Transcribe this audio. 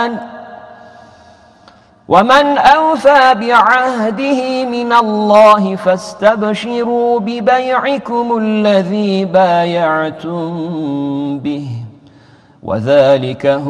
الرحمن ومن أوفى بعهده من الله فاستبشروا ببيعكم الذي بايعتم به وذلك هو